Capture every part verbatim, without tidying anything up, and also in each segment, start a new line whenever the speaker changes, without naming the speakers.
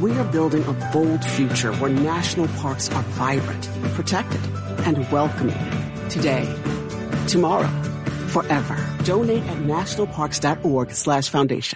we're building a bold future where national parks are vibrant, protected, and welcoming. Today, tomorrow, forever. Donate at nationalparks.org slash foundation.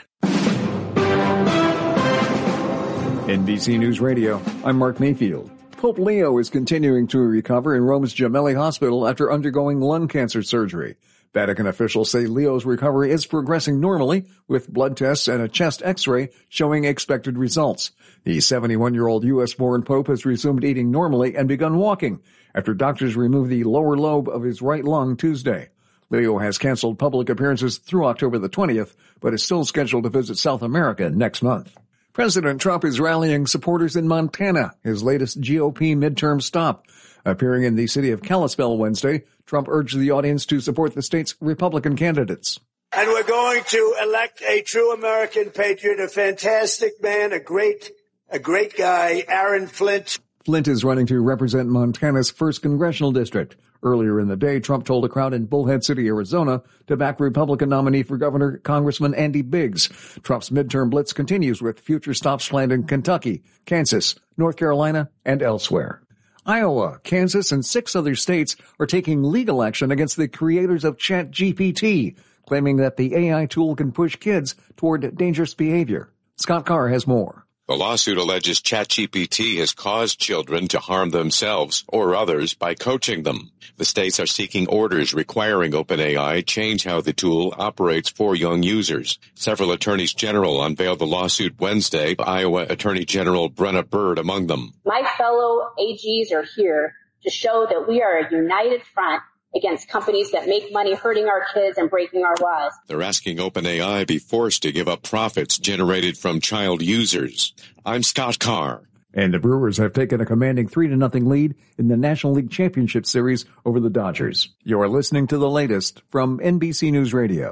N B C News Radio, I'm Mark Mayfield. Pope Leo is continuing to recover in Rome's Gemelli Hospital after undergoing lung cancer surgery. Vatican officials say Leo's recovery is progressing normally, with blood tests and a chest x-ray showing expected results. The seventy-one-year-old U S-born Pope has resumed eating normally and begun walking after doctors removed the lower lobe of his right lung Tuesday. Leo has canceled public appearances through October the twentieth, but is still scheduled to visit South America next month. President Trump is rallying supporters in Montana, his latest G O P midterm stop. Appearing in the city of Kalispell Wednesday, Trump urged the audience to support the state's Republican candidates.
And we're going to elect a true American patriot, a fantastic man, a great, a great guy, Aaron Flint.
Flint is running to represent Montana's first congressional district. Earlier in the day, Trump told a crowd in Bullhead City, Arizona, to back Republican nominee for governor, Congressman Andy Biggs. Trump's midterm blitz continues with future stops planned in Kentucky, Kansas, North Carolina, and elsewhere. Iowa, Kansas, and six other states are taking legal action against the creators of ChatGPT, claiming that the A I tool can push kids toward dangerous behavior. Scott Carr has more.
The lawsuit alleges ChatGPT has caused children to harm themselves or others by coaching them. The states are seeking orders requiring OpenAI change how the tool operates for young users. Several attorneys general unveiled the lawsuit Wednesday, Iowa Attorney General Brenna Bird among them.
My fellow A Gs are here to show that we are a united front against companies that make money hurting our kids and breaking our laws.
They're asking OpenAI be forced to give up profits generated from child users. I'm Scott Carr.
And the Brewers have taken a commanding three to nothing lead in the National League Championship Series over the Dodgers. You're listening to the latest from N B C News Radio.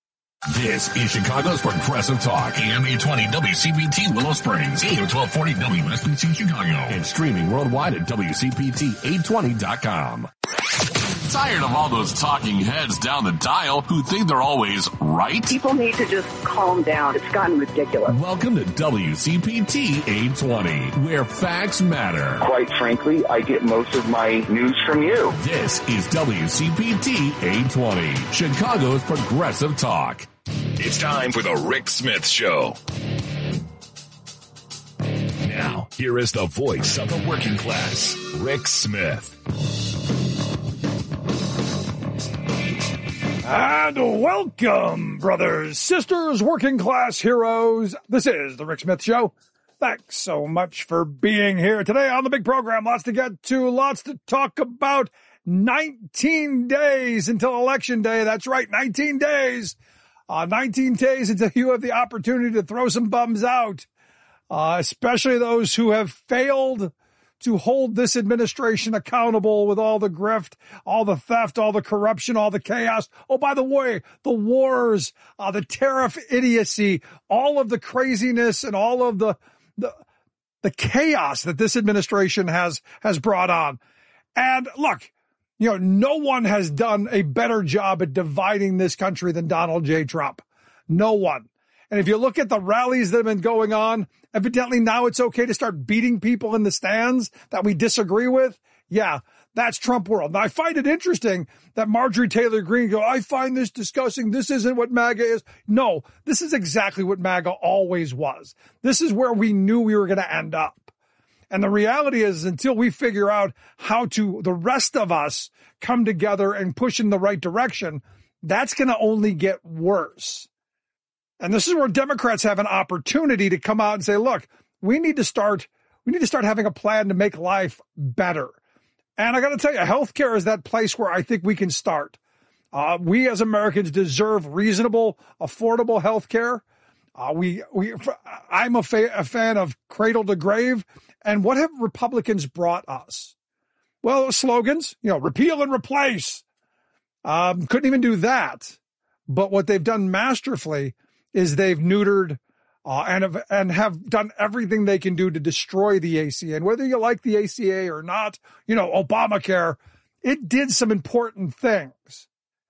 This is Chicago's Progressive Talk, A M eight twenty W C P T Willow Springs, A M twelve forty W S P C Chicago, and streaming worldwide at W C P T eight twenty dot com. Tired of all those talking heads down the dial who think they're always right?
People need to just calm down. It's gotten ridiculous.
Welcome to W C P T eight twenty, where facts matter.
Quite frankly, I get most of my news from you.
This is W C P T eight twenty, Chicago's Progressive Talk. It's time for the Rick Smith Show. Now, here is the voice of the working class, Rick Smith.
And welcome, brothers, sisters, working class heroes. This is the Rick Smith Show. Thanks so much for being here today on the big program. Lots to get to, lots to talk about. nineteen days until Election Day. That's right, nineteen days. Uh, nineteen days until you have the opportunity to throw some bums out, uh, especially those who have failed to hold this administration accountable with all the grift, all the theft, all the corruption, all the chaos. Oh, by the way, the wars, uh, the tariff idiocy, all of the craziness and all of the, the, the chaos that this administration has, has brought on. And look, you know, no one has done a better job at dividing this country than Donald J. Trump. No one. And if you look at the rallies that have been going on, evidently now it's okay to start beating people in the stands that we disagree with. Yeah, that's Trump world. Now, I find it interesting that Marjorie Taylor Greene go, I find this disgusting. This isn't what MAGA is. No, this is exactly what MAGA always was. This is where we knew we were going to end up. And the reality is, until we figure out how to, the rest of us, come together and push in the right direction, that's going to only get worse. And this is where Democrats have an opportunity to come out and say, look, we need to start, we need to start having a plan to make life better. And I got to tell you, healthcare is that place where I think we can start. Uh, we as Americans deserve reasonable, affordable healthcare. Uh, we, we, I'm a, fa- a fan of cradle to grave. And what have Republicans brought us? Well, slogans, you know, repeal and replace. Um, couldn't even do that. But what they've done masterfully is they've neutered uh, and have and have done everything they can do to destroy the A C A. And whether you like the A C A or not, you know, Obamacare, it did some important things.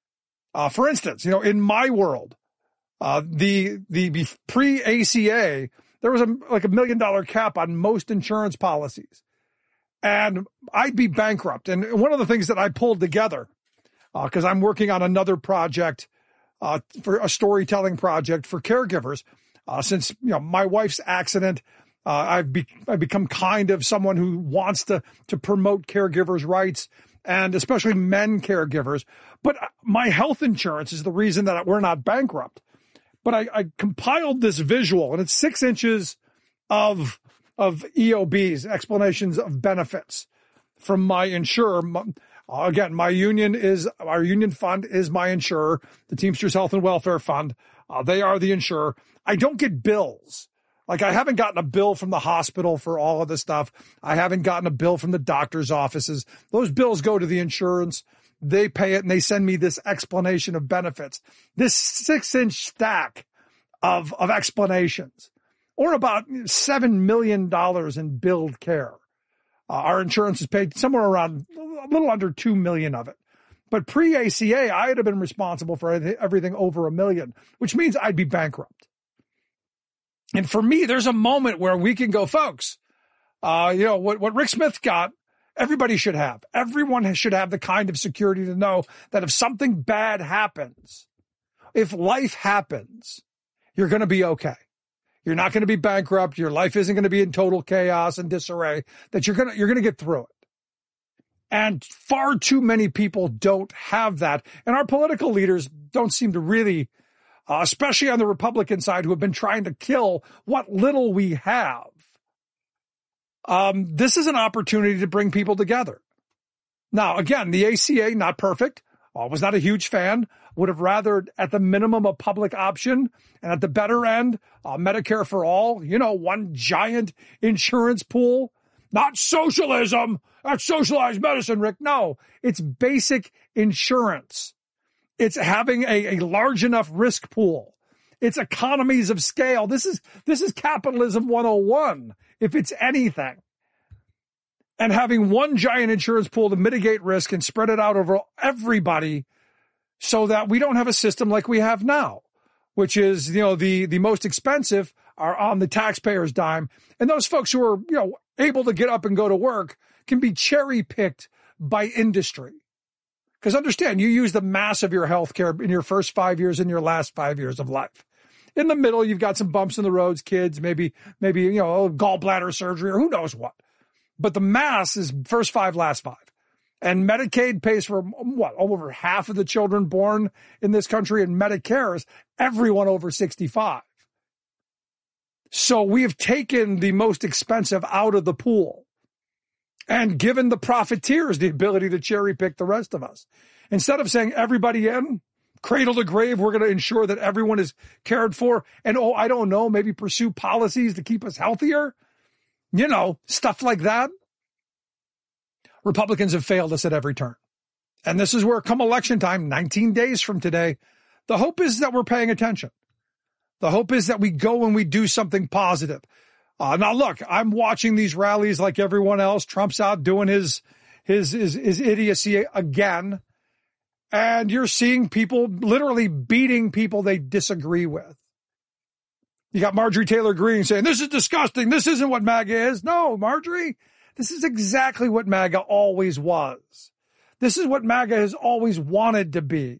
Uh, for instance, you know, in my world, uh, the the pre-A C A, there was a, like a million dollar cap on most insurance policies. And I'd be bankrupt. And one of the things that I pulled together, because uh, I'm working on another project, uh, for a storytelling project for caregivers, uh, since, you know, my wife's accident, uh, I've, be, I've become kind of someone who wants to, to promote caregivers' rights, and especially men caregivers. But my health insurance is the reason that we're not bankrupt. But I, I compiled this visual, and it's six inches of of E O Bs, explanations of benefits, from my insurer. Again, my union is, our union fund is my insurer, the Teamsters Health and Welfare Fund. Uh, they are the insurer. I don't get bills. Like, I haven't gotten a bill from the hospital for all of this stuff. I haven't gotten a bill from the doctor's offices. Those bills go to the insurance. They pay it, and they send me this explanation of benefits, this six-inch stack of, of explanations, or about seven million dollars in billed care. Uh, our insurance is paid somewhere around a little under two million dollars of it. But pre-A C A, I'd have been responsible for everything over a million, which means I'd be bankrupt. And for me, there's a moment where we can go, folks, uh, you know, what, what Rick Smith got, everybody should have. Everyone should have the kind of security to know that if something bad happens, if life happens, you're going to be okay. You're not going to be bankrupt. Your life isn't going to be in total chaos and disarray, that you're going to, you're going to get through it. And far too many people don't have that. And our political leaders don't seem to really, uh, especially on the Republican side, who have been trying to kill what little we have. Um, this is an opportunity to bring people together. Now, again, the A C A, not perfect. I was not a huge fan. Would have rather, at the minimum, a public option, and at the better end, uh, Medicare for all, you know, one giant insurance pool. Not socialism. That's socialized medicine, Rick. No, it's basic insurance. It's having a, a large enough risk pool. It's economies of scale. This is, this is capitalism one oh one, if it's anything. And having one giant insurance pool to mitigate risk and spread it out over everybody, so that we don't have a system like we have now, which is, you know, the, the most expensive are on the taxpayer's dime. And those folks who are, you know, able to get up and go to work can be cherry picked by industry. Because understand, you use the mass of your health care in your first five years and your last five years of life. In the middle, you've got some bumps in the roads, kids, maybe, maybe, you know, gallbladder surgery or who knows what. But the mass is first five, last five. And Medicaid pays for, what, over half of the children born in this country, and Medicare is everyone over sixty-five. So we have taken the most expensive out of the pool and given the profiteers the ability to cherry pick the rest of us. Instead of saying everybody in, cradle to grave, we're going to ensure that everyone is cared for. And, oh, I don't know, maybe pursue policies to keep us healthier. You know, stuff like that. Republicans have failed us at every turn. And this is where, come election time, nineteen days from today, the hope is that we're paying attention. The hope is that we go and we do something positive. Uh, now, look, I'm watching these rallies like everyone else. Trump's out doing his, his, his, his idiocy again. And you're seeing people literally beating people they disagree with. You got Marjorie Taylor Greene saying, this is disgusting. This isn't what MAGA is. No, Marjorie, this is exactly what MAGA always was. This is what MAGA has always wanted to be.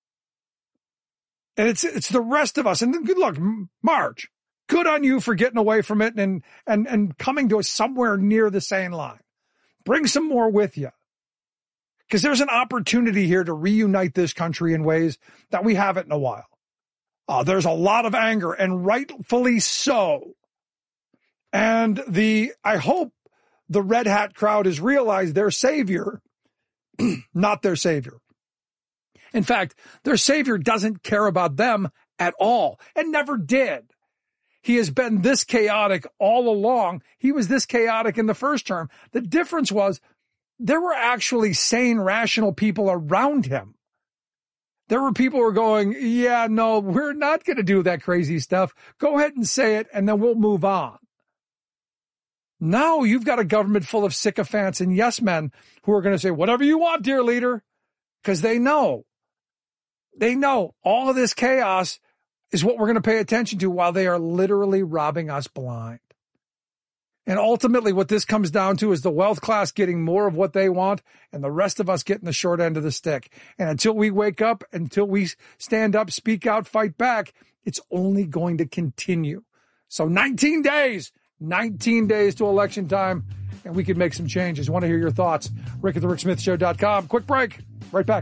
And it's, it's the rest of us. And good luck, Marge. Good on you for getting away from it and, and, and coming to us somewhere near the sane line. Bring some more with you. Because there's an opportunity here to reunite this country in ways that we haven't in a while. Uh, there's a lot of anger, and rightfully so. And the, I hope the Red Hat crowd has realized their savior, not their savior. In fact, their savior doesn't care about them at all, and never did. He has been this chaotic all along. He was this chaotic in the first term. The difference was there were actually sane, rational people around him. There were people who were going, yeah, no, we're not going to do that crazy stuff. Go ahead and say it, and then we'll move on. Now you've got a government full of sycophants and yes men who are going to say, whatever you want, dear leader, because they know, they know all of this chaos is what we're going to pay attention to while they are literally robbing us blind. And ultimately what this comes down to is the wealth class getting more of what they want and the rest of us getting the short end of the stick. And until we wake up, until we stand up, speak out, fight back, it's only going to continue. So nineteen days, nineteen days to election time, and we can make some changes. I want to hear your thoughts. Rick at the Rick Smith Show dot com. Quick break. Right back.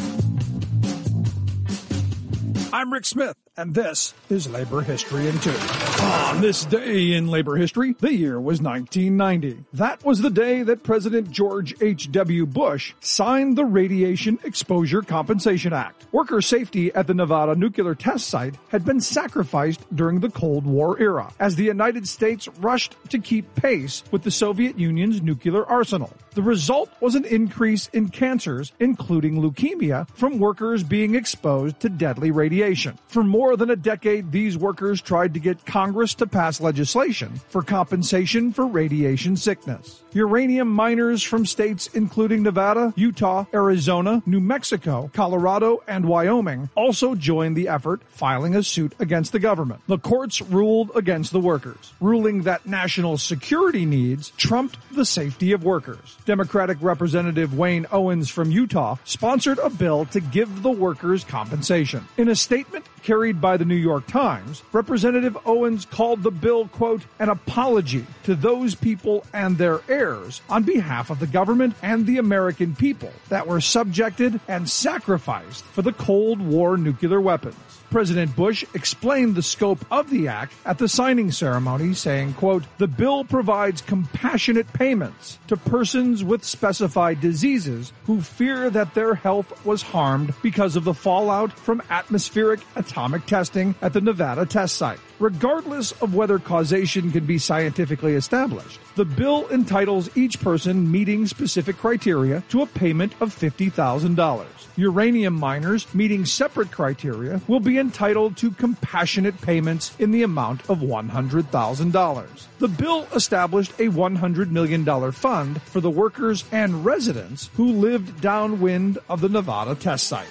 I'm Rick Smith, and this is Labor History in Two. On this day in labor history, the year was nineteen ninety. That was the day that President George H W. Bush signed the Radiation Exposure Compensation Act. Worker safety at the Nevada nuclear test site had been sacrificed during the Cold War era, as the United States rushed to keep pace with the Soviet Union's nuclear arsenal. The result was an increase in cancers, including leukemia, from workers being exposed to deadly radiation. For more than a decade, these workers tried to get Congress to pass legislation for compensation for radiation sickness. Uranium miners from states including Nevada, Utah, Arizona, New Mexico, Colorado, and Wyoming also joined the effort, filing a suit against the government. The courts ruled against the workers, ruling that national security needs trumped the safety of workers. Democratic Representative Wayne Owens from Utah sponsored a bill to give the workers compensation. In a statement carried by the New York Times, Representative Owens called the bill, quote, an apology to those people and their heirs on behalf of the government and the American people that were subjected and sacrificed for the Cold War nuclear weapons. President Bush explained the scope of the act at the signing ceremony, saying, quote, the bill provides compassionate payments to persons with specified diseases who fear that their health was harmed because of the fallout from atmospheric atomic testing at the Nevada test site. Regardless of whether causation can be scientifically established, the bill entitles each person meeting specific criteria to a payment of fifty thousand dollars. Uranium miners meeting separate criteria will be entitled to compassionate payments in the amount of one hundred thousand dollars. The bill established a one hundred million dollars fund for the workers and residents who lived downwind of the Nevada test site.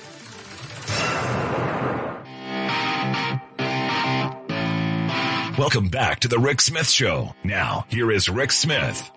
Welcome back to the Rick Smith Show. Now, here is Rick Smith.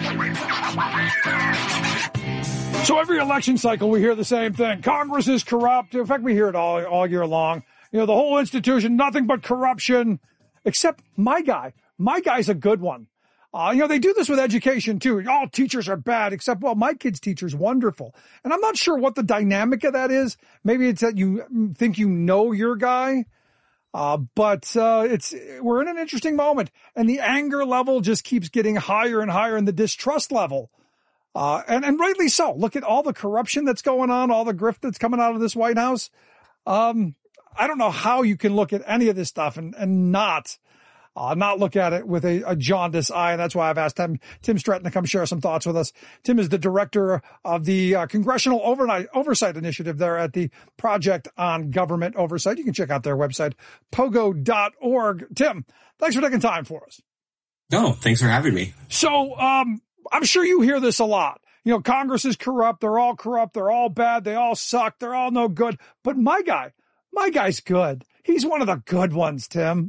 So every election cycle, we hear the same thing. Congress is corrupt. In fact, we hear it all, all year long. You know, the whole institution, nothing but corruption, except my guy. My guy's a good one. Uh, you know, they do this with education too. All teachers are bad, except, well, my kid's teacher's wonderful. And I'm not sure what the dynamic of that is. Maybe it's that you think you know your guy. Uh, but, uh, it's, we're in an interesting moment, and the anger level just keeps getting higher and higher, and the distrust level. Uh, and, and rightly so. Look at all the corruption that's going on, all the grift that's coming out of this White House. Um, I don't know how you can look at any of this stuff and, and not, uh, not look at it with a, a jaundiced eye. And that's why I've asked Tim, Tim Stratton to come share some thoughts with us. Tim is the director of the uh, Congressional Overnight Oversight Initiative there at the Project on Government Oversight. You can check out their website, pogo dot org. Tim, thanks for taking time for us.
No, thanks for having me.
So, um, I'm sure you hear this a lot. You know, Congress is corrupt. They're all corrupt. They're all bad. They all suck. They're all no good. But my guy, my guy's good. He's one of the good ones, Tim.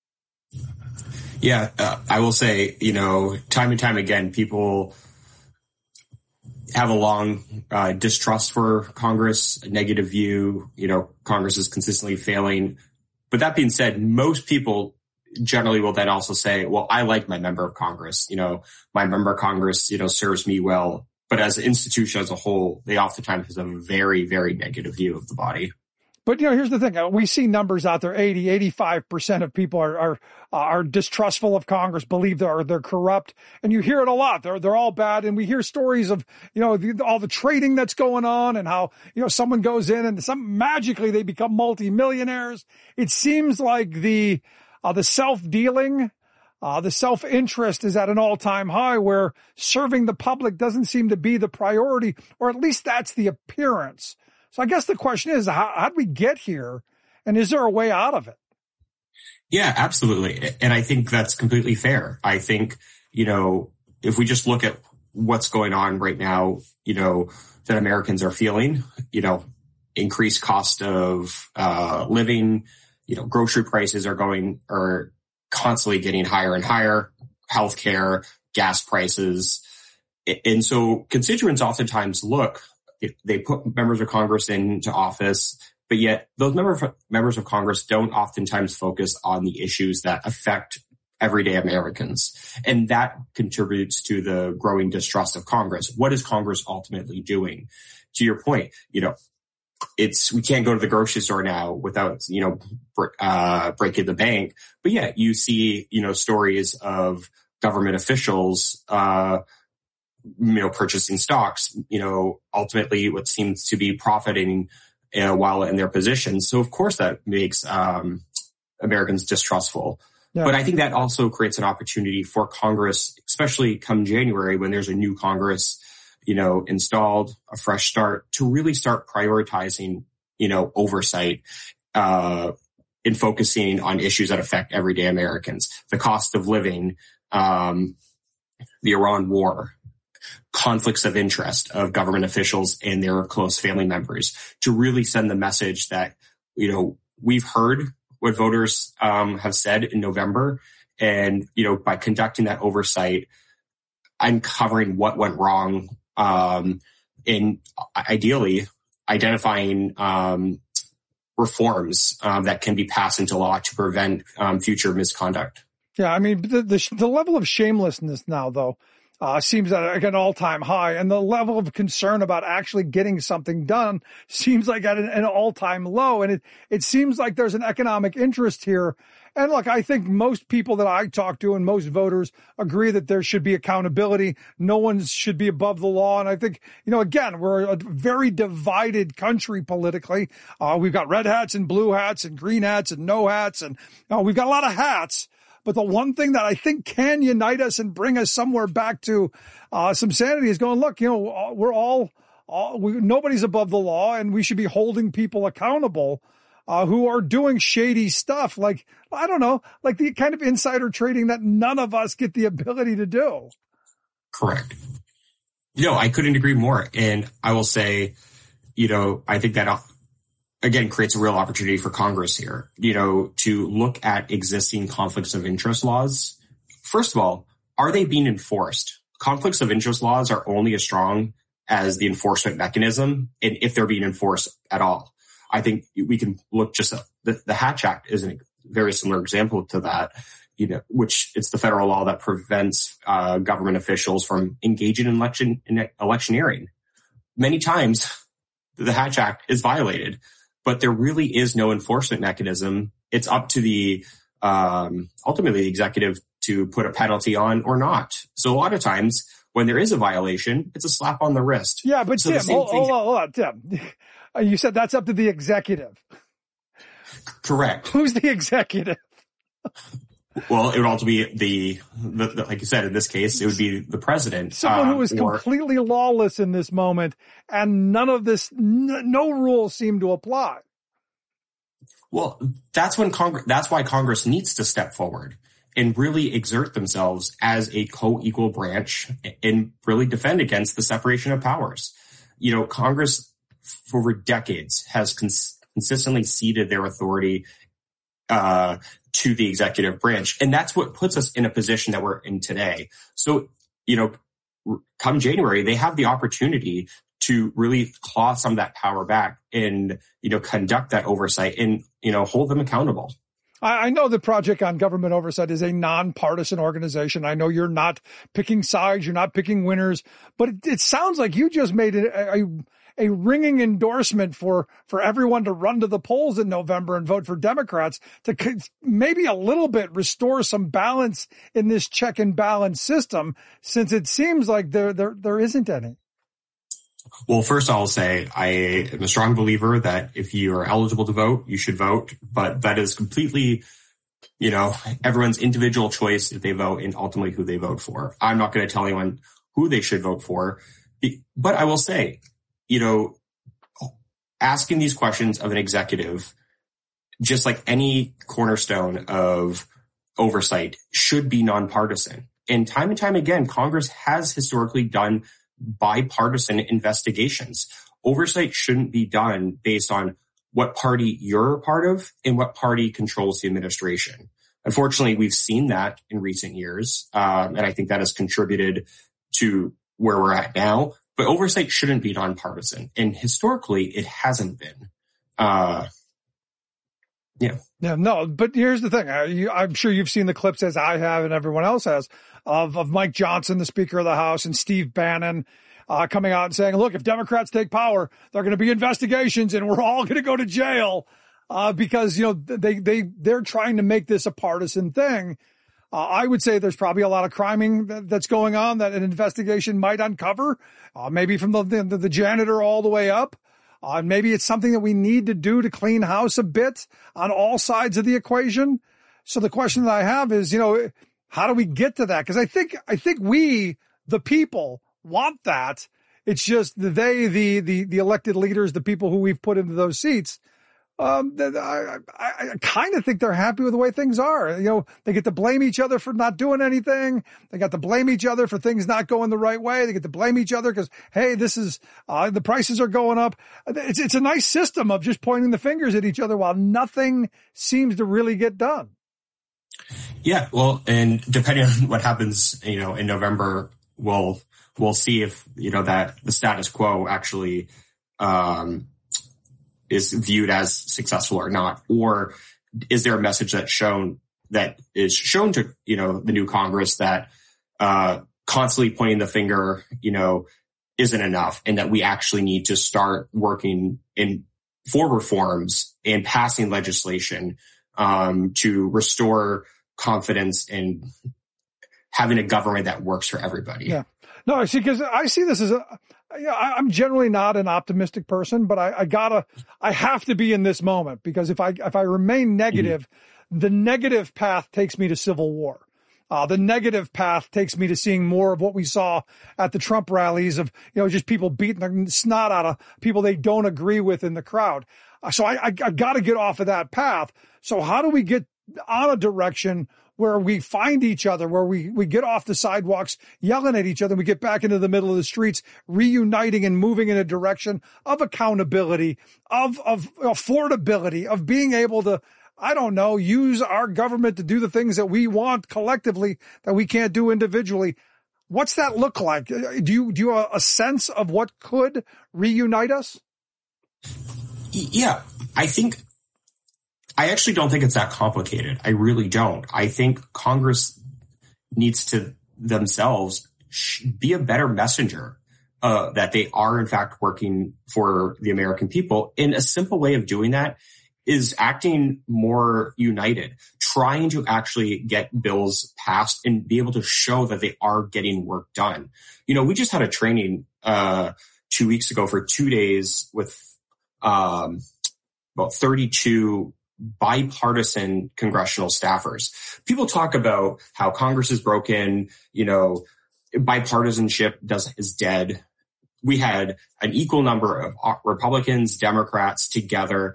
Yeah, uh, I will say, you know, time and time again, people have a long uh, distrust for Congress, a negative view. You know, Congress is consistently failing. But that being said, most people generally will then also say, well, I like my member of Congress. You know, my member of Congress, you know, serves me well. But as an institution as a whole, they oftentimes have a very, very negative view of the body.
But, you know, here's the thing. We see numbers out there. eighty, eighty-five percent of people are, are, are distrustful of Congress, believe they're, they're corrupt. And you hear it a lot. They're, they're all bad. And we hear stories of, you know, the, all the trading that's going on and how, you know, someone goes in and some magically they become multimillionaires. It seems like the, uh, the self-dealing, uh, the self-interest is at an all-time high where serving the public doesn't seem to be the priority, or at least that's the appearance. So I guess the question is, how, how did we get here? And is there a way out of it?
Yeah, absolutely. And I think that's completely fair. I think, you know, if we just look at what's going on right now, you know, that Americans are feeling, you know, increased cost of uh, living, you know, grocery prices are going, are constantly getting higher and higher, healthcare, gas prices. And so constituents oftentimes look, if they put members of Congress into office, but yet those members members of Congress don't oftentimes focus on the issues that affect everyday Americans. And that contributes to the growing distrust of Congress. What is Congress ultimately doing? To your point, you know, it's, we can't go to the grocery store now without, you know, uh, breaking the bank. But yeah, you see, you know, stories of government officials, uh, you know, purchasing stocks, you know, ultimately what seems to be profiting uh, while in their positions. So of course that makes, um, Americans distrustful. Yeah. But I think that also creates an opportunity for Congress, especially come January when there's a new Congress, you know, installed, a fresh start, to really start prioritizing, you know, oversight, uh, in focusing on issues that affect everyday Americans, the cost of living, um, the Iran war, conflicts of interest of government officials and their close family members, to really send the message that, you know, we've heard what voters um, have said in November. And, you know, by conducting that oversight, uncovering what went wrong, um, and ideally identifying um, reforms um, that can be passed into law to prevent um, future misconduct.
Yeah, I mean, the, the, the level of shamelessness now, though, Uh, seems at an all-time high, and the level of concern about actually getting something done seems like at an, an all-time low. And it, it seems like there's an economic interest here. And look, I think most people that I talk to and most voters agree that there should be accountability. No one should be above the law. And I think, you know, again, we're a very divided country politically. Uh, we've got red hats and blue hats and green hats and no hats. And uh, we've got a lot of hats. But the one thing that I think can unite us and bring us somewhere back to uh, some sanity is going, look, you know, we're all, all we, nobody's above the law, and we should be holding people accountable uh, who are doing shady stuff. Like, I don't know, like the kind of insider trading that none of us get the ability to do.
Correct. No, I couldn't agree more. And I will say, you know, I think that again, creates a real opportunity for Congress here, you know, to look at existing conflicts of interest laws. First of all, are they being enforced? Conflicts of interest laws are only as strong as the enforcement mechanism, and if they're being enforced at all. I think we can look just at the, the Hatch Act is a very similar example to that, you know, which it's the federal law that prevents uh, government officials from engaging in election in electioneering. Many times the Hatch Act is violated, but there really is no enforcement mechanism. It's up to the, um, ultimately the executive to put a penalty on or not. So a lot of times when there is a violation, it's a slap on the wrist.
Yeah, but
so
Tim, hold, hold on, hold on, Tim. You said that's up to the executive.
Correct.
Who's the executive?
Well, it would also be the, the, the, like you said, in this case, it would be the president.
Someone
um,
who is
or,
completely lawless in this moment, and none of this, n- no rules seem to apply.
Well, that's when Congress, that's why Congress needs to step forward and really exert themselves as a co-equal branch and really defend against the separation of powers. You know, Congress for over decades has cons- consistently ceded their authority uh, to the executive branch. And that's what puts us in a position that we're in today. So, you know, come January, they have the opportunity to really claw some of that power back and, you know, conduct that oversight and, you know, hold them accountable.
I know the Project on Government Oversight is a nonpartisan organization. I know you're not picking sides, you're not picking winners, but it, it sounds like you just made a, a, a ringing endorsement for, for everyone to run to the polls in November and vote for Democrats to maybe a little bit restore some balance in this check and balance system, since it seems like there, there, there isn't any.
Well, first I'll say I am a strong believer that if you are eligible to vote, you should vote, but that is completely, you know, everyone's individual choice if they vote and ultimately who they vote for. I'm not going to tell anyone who they should vote for, but I will say, you know, asking these questions of an executive, just like any cornerstone of oversight, should be nonpartisan. And time and time again, Congress has historically done bipartisan investigations. Oversight shouldn't be done based on what party you're a part of and what party controls the administration. Unfortunately, we've seen that in recent years, um, and I think that has contributed to where we're at now. But oversight shouldn't be nonpartisan, and historically, it hasn't been. Uh, yeah.
Yeah, no, but here's the thing. I, you, I'm sure you've seen the clips, as I have and everyone else has, of, of Mike Johnson, the Speaker of the House, and Steve Bannon uh, coming out and saying, look, if Democrats take power, there are going to be investigations and we're all going to go to jail uh, because, you know, they, they, they're trying to make this a partisan thing. Uh, I would say there's probably a lot of criming that, that's going on that an investigation might uncover, uh, maybe from the, the, the janitor all the way up. Uh, maybe it's something that we need to do to clean house a bit on all sides of the equation. So the question that I have is, you know, how do we get to that? Because I think, I think we, the people, want that. It's just they, the, the, the elected leaders, the people who we've put into those seats, um, I, I, I kind of think they're happy with the way things are. You know, they get to blame each other for not doing anything. They got to blame each other for things not going the right way. They get to blame each other because, hey, this is, uh, the prices are going up. It's, it's a nice system of just pointing the fingers at each other while nothing seems to really get done.
Yeah. Well, and depending on what happens, you know, in November, we'll, we'll see if, you know, that the status quo actually, um, is viewed as successful or not, or is there a message that's shown that is shown to, you know, the new Congress that, uh, constantly pointing the finger, you know, isn't enough, and that we actually need to start working in for reforms and passing legislation, um, to restore confidence in having a government that works for everybody.
Yeah. No, I see, because I see this as a, you know, I, I'm generally not an optimistic person, but I, I gotta, I have to be in this moment, because if I, if I remain negative, mm-hmm. the negative path takes me to civil war. Uh, the negative path takes me to seeing more of what we saw at the Trump rallies of, you know, just people beating the snot out of people they don't agree with in the crowd. Uh, so I, I, I gotta get off of that path. So how do we get on a direction where we find each other, where we, we get off the sidewalks yelling at each other, and we get back into the middle of the streets, reuniting and moving in a direction of accountability, of, of affordability, of being able to, I don't know, use our government to do the things that we want collectively that we can't do individually. What's that look like? Do you, do you have a sense of what could reunite us?
Yeah, I think, I actually don't think it's that complicated. I really don't. I think Congress needs to themselves be a better messenger, uh, that they are in fact working for the American people. And a simple way of doing that is acting more united, trying to actually get bills passed and be able to show that they are getting work done. You know, we just had a training, uh, two weeks ago for two days with, um, about thirty-two bipartisan congressional staffers. People talk about how Congress is broken, you know, bipartisanship does is dead. We had an equal number of Republicans, Democrats together.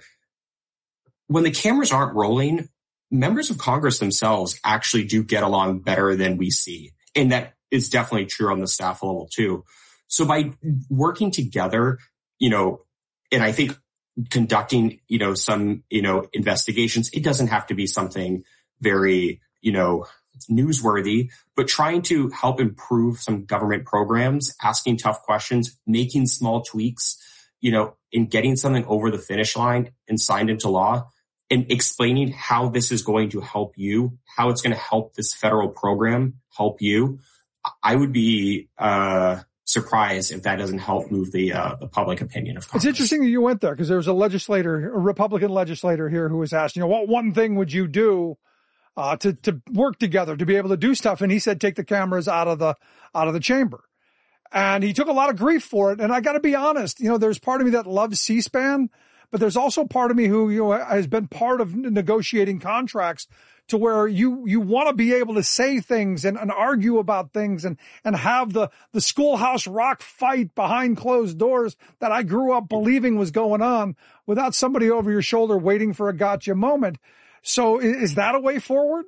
When the cameras aren't rolling, members of Congress themselves actually do get along better than we see. And that is definitely true on the staff level too. So by working together, you know, and I think conducting, you know, some, you know, investigations, it doesn't have to be something very, you know, newsworthy, but trying to help improve some government programs, asking tough questions, making small tweaks, you know, in getting something over the finish line and signed into law, and explaining how this is going to help you, how it's going to help this federal program help you. I would be, uh, surprised if that doesn't help move the uh, the public opinion of Congress.
It's interesting that you went there, because there was a legislator, a Republican legislator here, who was asked, you know, what one thing would you do uh, to to work together, to be able to do stuff? And he said, take the cameras out of the out of the chamber. And he took a lot of grief for it. And I got to be honest, you know, there's part of me that loves C-SPAN, but there's also part of me who, you know, has been part of negotiating contracts to where you, you want to be able to say things and, and argue about things and, and have the, the Schoolhouse Rock fight behind closed doors that I grew up believing was going on, without somebody over your shoulder waiting for a gotcha moment. So is, is that a way forward?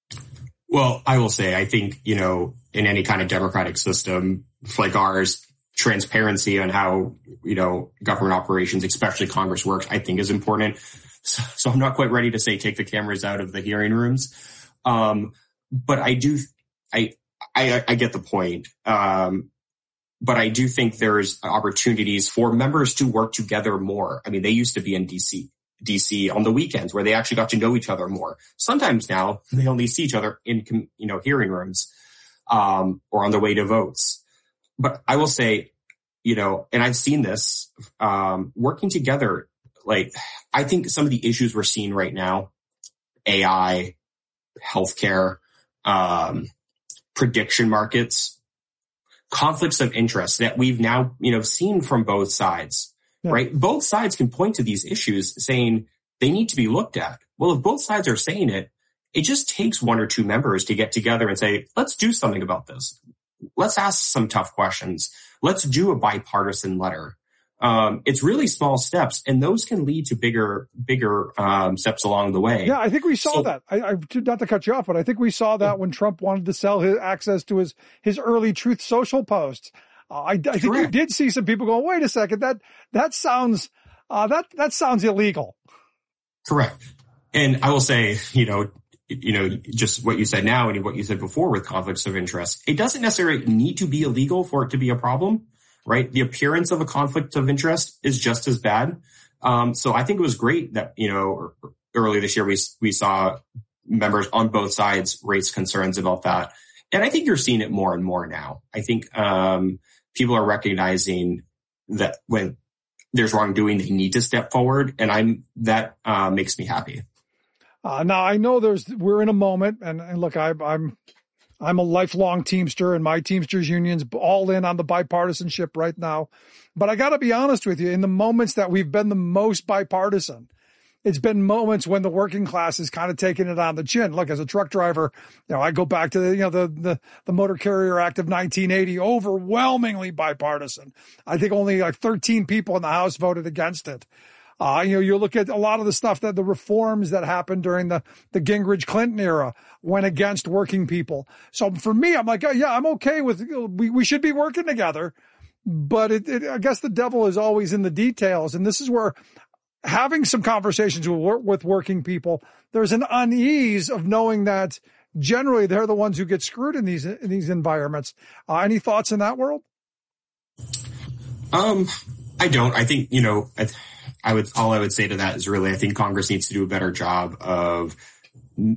Well, I will say, I think, you know, in any kind of democratic system like ours, transparency on how, you know, government operations, especially Congress, works, I think is important. So, so I'm not quite ready to say take the cameras out of the hearing rooms. Um, but I do, I, I, I get the point. Um, but I do think there's opportunities for members to work together more. I mean, they used to be in D C, D C on the weekends where they actually got to know each other more. Sometimes now they only see each other in, you know, hearing rooms, um, or on the way to votes. But I will say, you know, and I've seen this, um, working together, like, I think some of the issues we're seeing right now, A I, healthcare, um, prediction markets, conflicts of interest that we've now, you know, seen from both sides, yeah. right? Both sides can point to these issues saying they need to be looked at. Well, if both sides are saying it, it just takes one or two members to get together and say, let's do something about this. Let's ask some tough questions. Let's do a bipartisan letter. Um, it's really small steps, and those can lead to bigger, bigger um, steps along the way.
Yeah, I think we saw so, that. I, I not to cut you off, but I think we saw that yeah. when Trump wanted to sell his access to his his early Truth Social posts. Uh, I, I think Correct. You did see some people go, "Wait a second, that that sounds uh, that that sounds illegal."
Correct. And I will say, you know, you know, just what you said now and what you said before with conflicts of interest, it doesn't necessarily need to be illegal for it to be a problem. Right? The appearance of a conflict of interest is just as bad. Um, so I think it was great that, you know, early this year we, we saw members on both sides raise concerns about that. And I think you're seeing it more and more now. I think, um, people are recognizing that when there's wrongdoing, they need to step forward. And I'm, that, uh, makes me happy.
Uh, now I know there's, we're in a moment and, and look, I, I'm, I'm a lifelong Teamster, and my Teamsters union's all in on the bipartisanship right now. But I got to be honest with you, in the moments that we've been the most bipartisan, it's been moments when the working class is kind of taking it on the chin. Look, as a truck driver, you know, I go back to the, you know, the, the, the Motor Carrier Act of nineteen eighty, overwhelmingly bipartisan. I think only like thirteen people in the House voted against it. Uh, you know, you look at a lot of the stuff that the reforms that happened during the, the Gingrich Clinton era went against working people. So for me, I'm like, oh, yeah, I'm okay with, we, we should be working together, but it, it, I guess the devil is always in the details. And this is where having some conversations with, with working people, there's an unease of knowing that generally they're the ones who get screwed in these, in these environments. Uh, any thoughts in that world?
Um, I don't, I think, you know, I th- I would, all I would say to that is really, I think Congress needs to do a better job of m-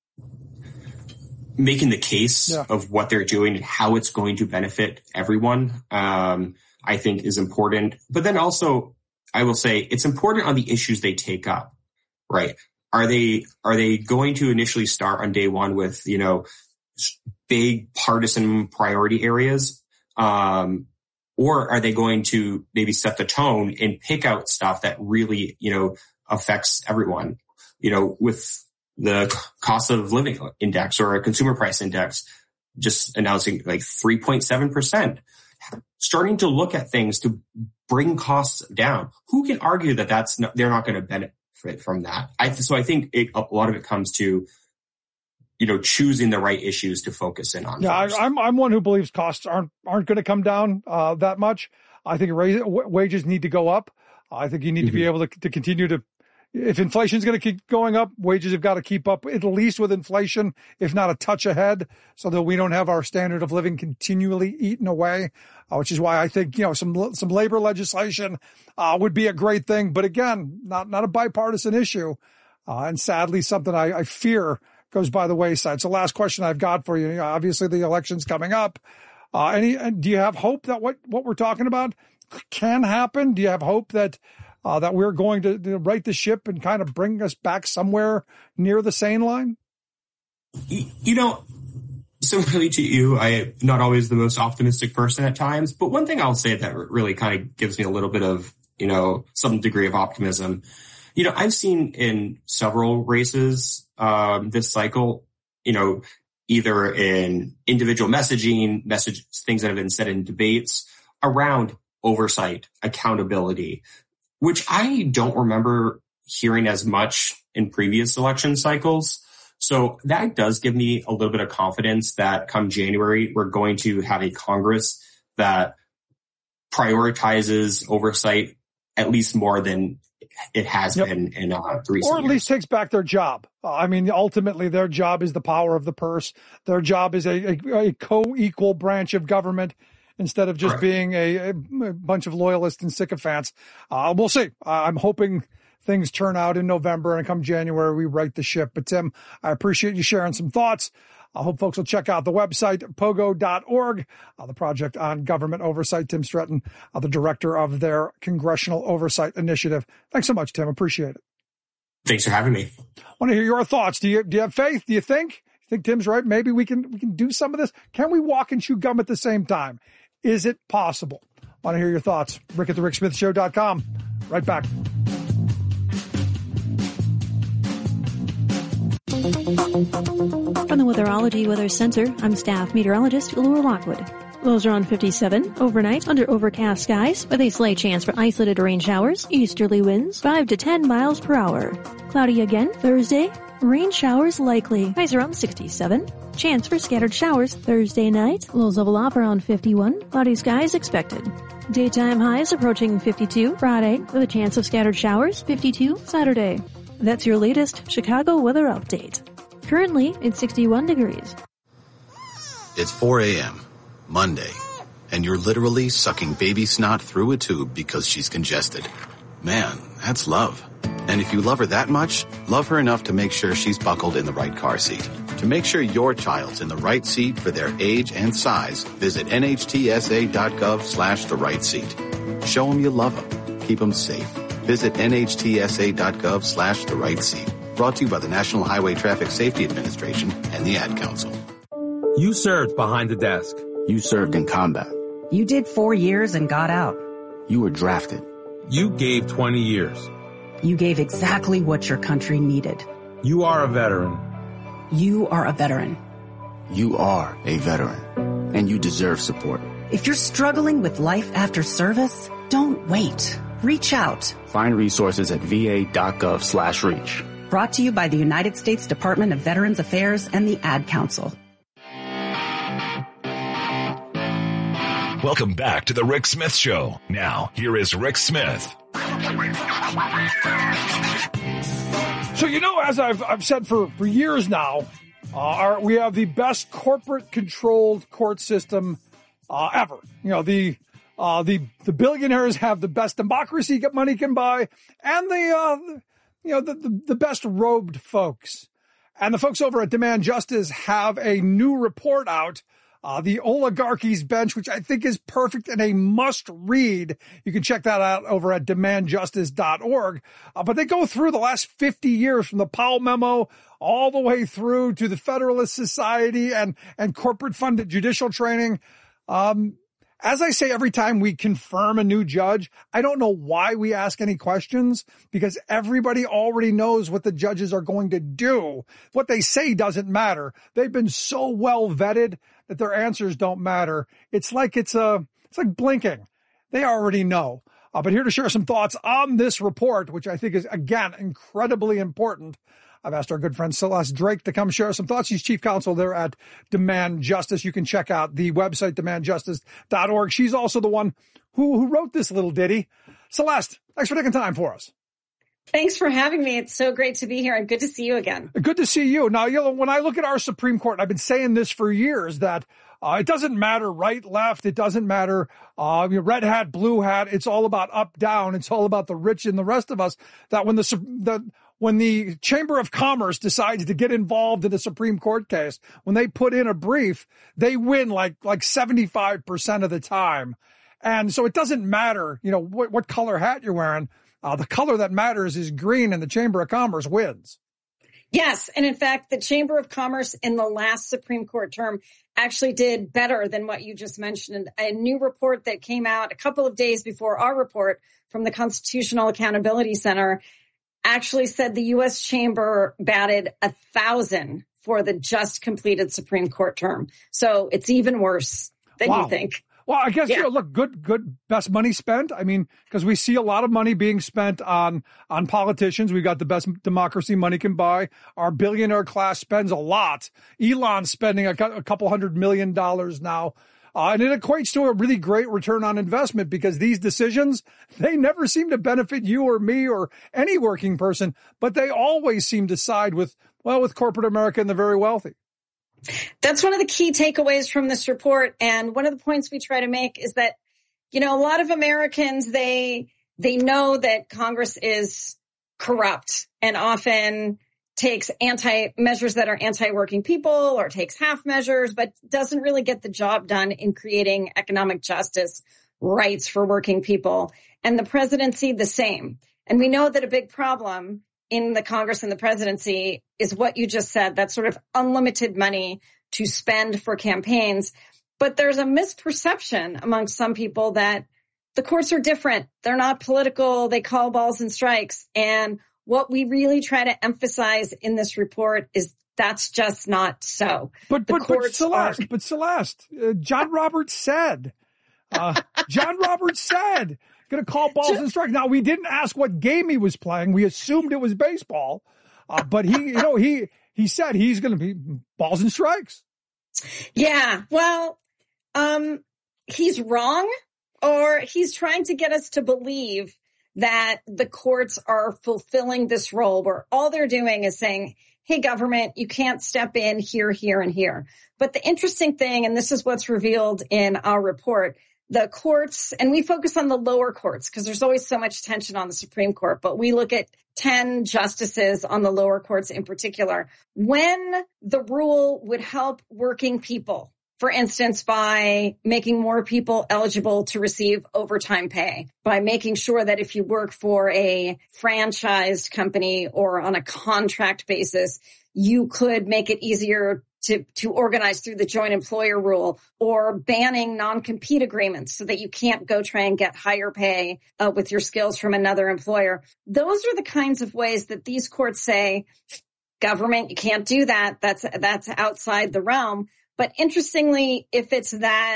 making the case yeah. of what they're doing and how it's going to benefit everyone. Um, I think is important, but then also I will say it's important on the issues they take up, right? Are they, are they going to initially start on day one with, you know, big partisan priority areas? Um, Or are they going to maybe set the tone and pick out stuff that really, you know, affects everyone, you know, with the cost of living index or a consumer price index, just announcing like three point seven percent, starting to look at things to bring costs down. Who can argue that that's not, they're not going to benefit from that? I, so I think it, a lot of it comes to, you know, choosing the right issues to focus in on.
Yeah, I, I'm I'm one who believes costs aren't aren't going to come down uh, that much. I think raise, w- wages need to go up. I think you need mm-hmm. to be able to to continue to. If inflation is going to keep going up, wages have got to keep up at least with inflation, if not a touch ahead, so that we don't have our standard of living continually eaten away. Uh, which is why I think, you know, some some labor legislation uh, would be a great thing. But again, not not a bipartisan issue, uh, and sadly something I, I fear goes by the wayside. So last question I've got for you. Obviously the election's coming up. Uh, any, do you have hope that what, what we're talking about can happen? Do you have hope that, uh, that we're going to, to right the ship and kind of bring us back somewhere near the sane line?
You know, similarly to you, I'm not always the most optimistic person at times, but one thing I'll say that really kind of gives me a little bit of, you know, some degree of optimism. You know, I've seen in several races um, this cycle, you know, either in individual messaging, message things that have been said in debates around oversight, accountability, which I don't remember hearing as much in previous election cycles. So that does give me a little bit of confidence that come January, we're going to have a Congress that prioritizes oversight at least more than it has
yep.
been in uh, recent
Or at
years.
least takes back their job. Uh, I mean, ultimately, their job is the power of the purse. Their job is a, a, a co-equal branch of government instead of just Correct. being a, a bunch of loyalists and sycophants. Uh, we'll see. Uh, I'm hoping things turn out in November, and come January, we right the ship. But Tim, I appreciate you sharing some thoughts. I hope folks will check out the website, pogo dot org, uh, the Project on Government Oversight. Tim Stretton, uh, the director of their Congressional Oversight Initiative. Thanks so much, Tim. Appreciate it.
Thanks for having me.
I want to hear your thoughts. Do you, do you have faith? Do you think? You think Tim's right? Maybe we can, we can do some of this. Can we walk and chew gum at the same time? Is it possible? I want to hear your thoughts. Rick at the Rick Smith Show dot com. Right back.
From the Weatherology Weather Center, I'm staff meteorologist Laura Lockwood. Lows are on fifty-seven, overnight under overcast skies with a slight chance for isolated rain showers, easterly winds five to ten miles per hour. Cloudy again Thursday, rain showers likely. Highs around sixty-seven. Chance for scattered showers Thursday night. Lows level off around fifty-one. Cloudy skies expected. Daytime highs approaching fifty-two Friday with a chance of scattered showers fifty-two Saturday. That's your latest Chicago weather update. Currently, it's sixty-one degrees.
It's four a.m., Monday, and you're literally sucking baby snot through a tube because she's congested. Man, that's love. And if you love her that much, love her enough to make sure she's buckled in the right car seat. To make sure your child's in the right seat for their age and size, visit N H T S A dot gov slash the right seat. Show them you love them. Keep them safe. Visit N H T S A dot gov slash the right seat. Brought to you by the National Highway Traffic Safety Administration and the Ad Council.
You served behind the desk.
You served in combat.
You did four years and got out.
You were drafted.
You gave twenty years.
You gave exactly what your country needed.
You are a veteran.
You are a veteran.
You are a veteran, and you deserve support.
If you're struggling with life after service, don't wait. Reach out.
Find resources at V A dot gov slash reach.
Brought to you by the United States Department of Veterans Affairs and the Ad Council.
Welcome back to the Rick Smith Show. Now, here is Rick Smith.
So, you know, as I've I've said for, for years now, uh, our, we have the best corporate-controlled court system uh, ever. You know, the uh, the the billionaires have the best democracy money can buy, and the uh, you know the, the the best robed folks. And the folks over at Demand Justice have a new report out. Uh, the Oligarchy's Bench, which I think is perfect and a must read. You can check that out over at demand justice dot org. Uh, but they go through the last fifty years from the Powell Memo all the way through to the Federalist Society and, and corporate funded judicial training. Um, as I say, every time we confirm a new judge, I don't know why we ask any questions, because everybody already knows what the judges are going to do. What they say doesn't matter. They've been so well vetted that their answers don't matter. It's like it's a, it's like blinking. They already know. Uh, but here to share some thoughts on this report, which I think is, again, incredibly important. I've asked our good friend Celeste Drake to come share some thoughts. She's chief counsel there at Demand Justice. You can check out the website, demand justice dot org. She's also the one who, who wrote this little ditty. Celeste, thanks for taking time for us.
Thanks for having me. It's so great to be here and good to see you again.
Good to see you. Now, you know, when I look at our Supreme Court, I've been saying this for years, that uh, it doesn't matter right, left. It doesn't matter uh, red hat, blue hat. It's all about up, down. It's all about the rich and the rest of us. That when the, the when the Chamber of Commerce decides to get involved in a Supreme Court case, when they put in a brief, they win like like seventy-five percent of the time. And so it doesn't matter, you know, what, what color hat you're wearing. Uh, the color that matters is green, and the Chamber of Commerce wins.
Yes. And in fact, the Chamber of Commerce in the last Supreme Court term actually did better than what you just mentioned. A new report that came out a couple of days before our report from the Constitutional Accountability Center actually said the U S Chamber batted a thousand for the just completed Supreme Court term. So it's even worse than
wow.
you think.
Well, I guess,
yeah.
you know, look, good, good, best money spent. I mean, because we see a lot of money being spent on, on politicians. We've got the best democracy money can buy. Our billionaire class spends a lot. Elon's spending a, a couple hundred million dollars now. Uh, and it equates to a really great return on investment because these decisions, they never seem to benefit you or me or any working person, but they always seem to side with, well, with corporate America and the very wealthy.
That's one of the key takeaways from this report. And one of the points we try to make is that, you know, a lot of Americans, they, they know that Congress is corrupt and often takes anti measures that are anti-working people or takes half measures, but doesn't really get the job done in creating economic justice, rights for working people. And the presidency, the same. And we know that a big problem in the Congress and the presidency is what you just said, that sort of unlimited money to spend for campaigns. But there's a misperception among some people that the courts are different. They're not political. They call balls and strikes. And what we really try to emphasize in this report is that's just not so.
But
the
but, but Celeste, are... but Celeste, uh, John Roberts said, uh, John Roberts said, going to call balls and strikes. Now, we didn't ask what game he was playing. We assumed it was baseball. Uh, but he, you know, he, he said he's going to be balls and strikes.
Yeah. Well, um, he's wrong, or he's trying to get us to believe that the courts are fulfilling this role where all they're doing is saying, hey, government, you can't step in here, here, and here. But the interesting thing, and this is what's revealed in our report, the courts, and we focus on the lower courts because there's always so much tension on the Supreme Court, but we look at ten justices on the lower courts in particular. When the rule would help working people, for instance, by making more people eligible to receive overtime pay, by making sure that if you work for a franchised company or on a contract basis, you could make it easier to, to organize through the joint employer rule, or banning non-compete agreements so that you can't go try and get higher pay uh, with your skills from another employer. Those are the kinds of ways that these courts say, government, you can't do that. That's, that's outside the realm. But interestingly, if it's that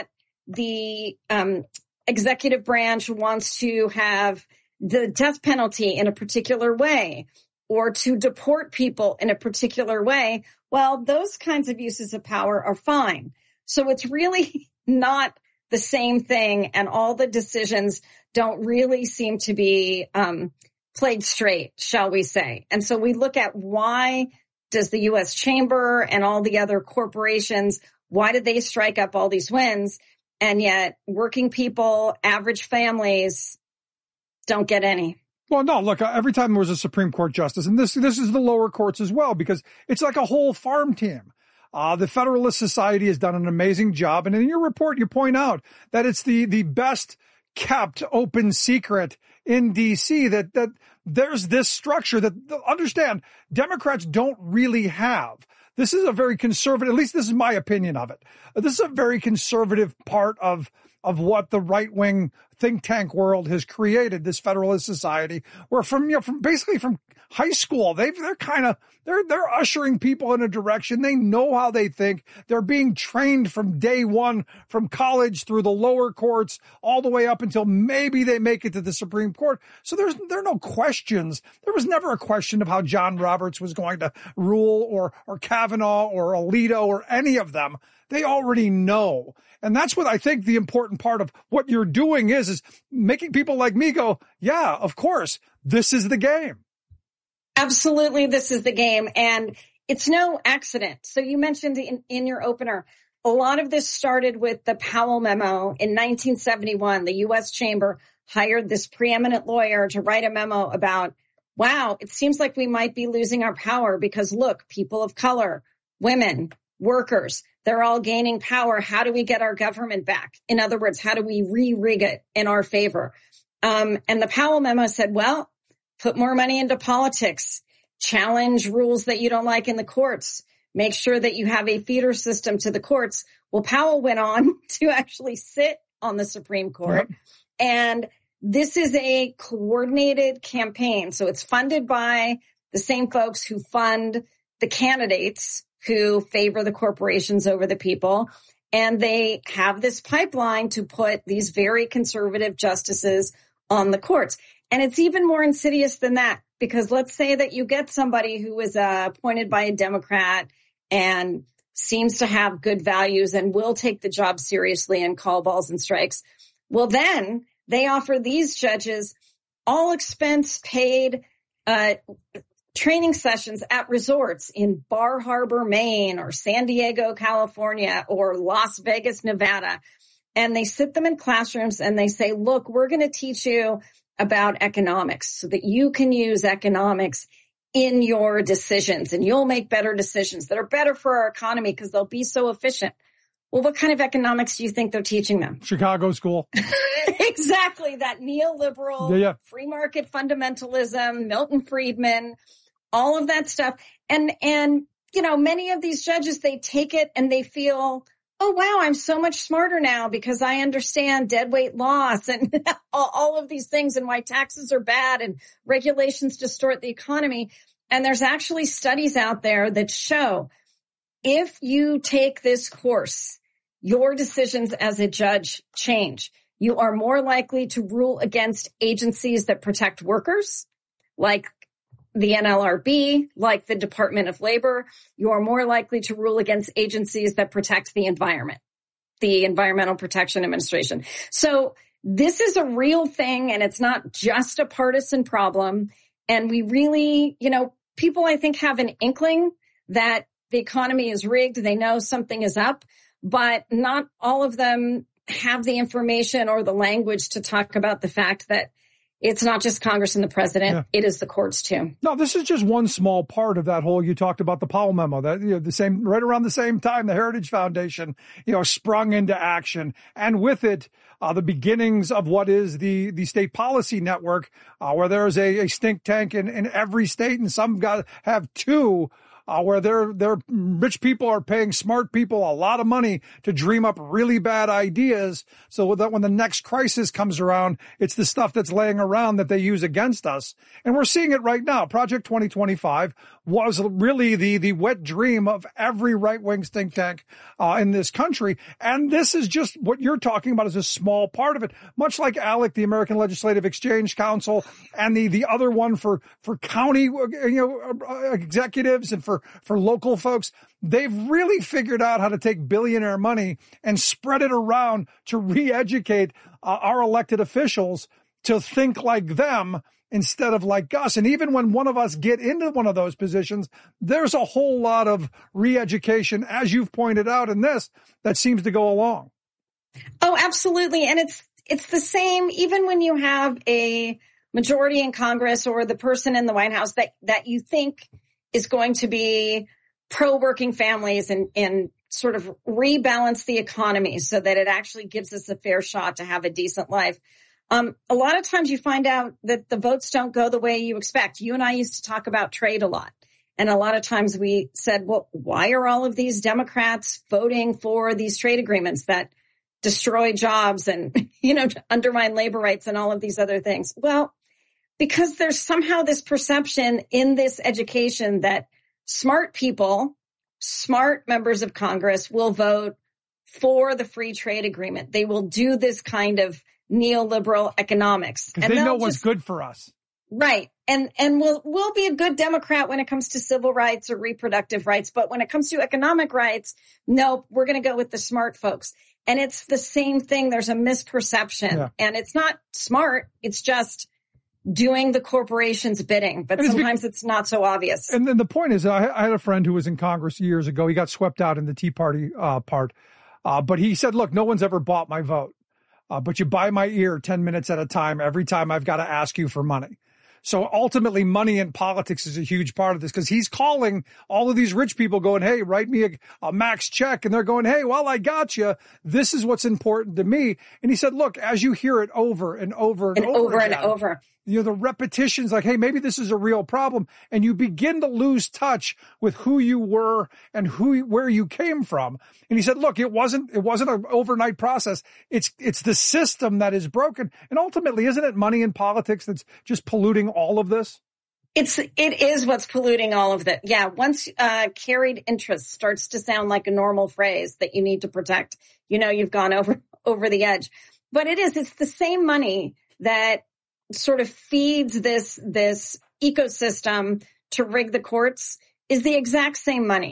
the um, executive branch wants to have the death penalty in a particular way or to deport people in a particular way, well, those kinds of uses of power are fine. So it's really not the same thing, and all the decisions don't really seem to be um, played straight, shall we say. And so we look at why does the U S Chamber and all the other corporations, why did they strike up all these wins? And yet working people, average families don't get any.
Well, no, look, every time there was a Supreme Court justice, and this, this is the lower courts as well, because it's like a whole farm team. Uh, the Federalist Society has done an amazing job. And in your report, you point out that it's the, the best kept open secret in D C that, that there's this structure that, understand, Democrats don't really have. This is a very conservative, at least this is my opinion of it. This is a very conservative part of, of what the right-wing think tank world has created, this Federalist Society, where from, you know, from basically from high school, they've, they're kind of, they're, they're ushering people in a direction. They know how they think. They're being trained from day one, from college through the lower courts, all the way up until maybe they make it to the Supreme Court. So there's, there are no questions. There was never a question of how John Roberts was going to rule, or, or Kavanaugh or Alito or any of them. They already know. And that's what I think the important part of what you're doing is, is making people like me go, yeah, of course, this is the game.
Absolutely, this is the game. And it's no accident. So you mentioned in, in your opener, a lot of this started with the Powell memo in nineteen seventy-one. The U S Chamber hired this preeminent lawyer to write a memo about, wow, it seems like we might be losing our power because, look, people of color, women, workers, they're all gaining power. How do we get our government back? In other words, how do we re-rig it in our favor? Um, and the Powell memo said, well, put more money into politics, challenge rules that you don't like in the courts, make sure that you have a feeder system to the courts. Well, Powell went on to actually sit on the Supreme Court. Yep. And this is a coordinated campaign. So it's funded by the same folks who fund the candidates who favor the corporations over the people. And they have this pipeline to put these very conservative justices on the courts. And it's even more insidious than that, because let's say that you get somebody who is uh, appointed by a Democrat and seems to have good values and will take the job seriously and call balls and strikes. Well, then they offer these judges all expense paid uh training sessions at resorts in Bar Harbor, Maine, or San Diego, California, or Las Vegas, Nevada. And they sit them in classrooms and they say, look, we're going to teach you about economics so that you can use economics in your decisions and you'll make better decisions that are better for our economy because they'll be so efficient. Well, what kind of economics do you think they're teaching them?
Chicago school.
Exactly. That neoliberal,
yeah, yeah.
free market fundamentalism, Milton Friedman, all of that stuff. And, and, you know, many of these judges, they take it and they feel, oh, wow, I'm so much smarter now because I understand deadweight loss and all, all of these things and why taxes are bad and regulations distort the economy. And there's actually studies out there that show if you take this course, your decisions as a judge change. You are more likely to rule against agencies that protect workers, like the N L R B, like the Department of Labor. You are more likely to rule against agencies that protect the environment, the Environmental Protection Administration. So this is a real thing, and it's not just a partisan problem. And we really, you know, people, I think, have an inkling that the economy is rigged. They know something is up, but not all of them have the information or the language to talk about the fact that it's not just Congress and the president. Yeah. It is the courts too.
No, this is just one small part of that whole, you talked about the Powell memo, that, you know, the same, right around the same time, the Heritage Foundation, you know, sprung into action. And with it, uh, the beginnings of what is the, the state policy network, uh, where there is a, a think tank in, in every state, and some got have two, Uh, where they're, they're, rich people are paying smart people a lot of money to dream up really bad ideas so that when the next crisis comes around, it's the stuff that's laying around that they use against us. And we're seeing it right now. Project twenty twenty-five was really the, the wet dream of every right-wing think tank, uh, in this country. And this is just what you're talking about is a small part of it. Much like ALEC, the American Legislative Exchange Council, and the, the other one for, for county, you know, executives and for For local folks, they've really figured out how to take billionaire money and spread it around to re-educate uh, our elected officials to think like them instead of like us. And even when one of us get into one of those positions, there's a whole lot of re-education, as you've pointed out in this, that seems to go along.
Oh, absolutely. And it's it's the same even when you have a majority in Congress or the person in the White House that that you think is going to be pro-working families and, and sort of rebalance the economy so that it actually gives us a fair shot to have a decent life. Um, a lot of times you find out that the votes don't go the way you expect. You and I used to talk about trade a lot. And a lot of times we said, well, why are all of these Democrats voting for these trade agreements that destroy jobs and, you know, undermine labor rights and all of these other things? Well, because there's somehow this perception in this education that smart people, smart members of Congress will vote for the free trade agreement. They will do this kind of neoliberal economics.
Because they know what's good for us.
Right. And, and we'll, we'll be a good Democrat when it comes to civil rights or reproductive rights. But when it comes to economic rights, no, we're going to go with the smart folks. And it's the same thing. There's a misperception. Yeah. And it's not smart. It's just doing the corporation's bidding, but it's sometimes be- it's not so obvious.
And then the point is, I, I had a friend who was in Congress years ago. He got swept out in the Tea Party uh, part. Uh, but he said, look, no one's ever bought my vote. Uh, but you buy my ear ten minutes at a time every time I've got to ask you for money. So ultimately, money in politics is a huge part of this because he's calling all of these rich people going, hey, write me a, a max check. And they're going, hey, well, I got you. This is what's important to me. And he said, look, as you hear it over and over and,
and
over,
over
again,
and over,
you know, the repetitions like, hey, maybe this is a real problem. And you begin to lose touch with who you were and who, where you came from. And he said, look, it wasn't, it wasn't an overnight process. It's, it's the system that is broken. And ultimately, isn't it money in politics that's just polluting all of this?
It's, it is what's polluting all of that. Yeah. Once, uh, carried interest starts to sound like a normal phrase that you need to protect, you know, you've gone over, over the edge. But it is, it's the same money that sort of feeds this, this ecosystem to rig the courts is the exact same money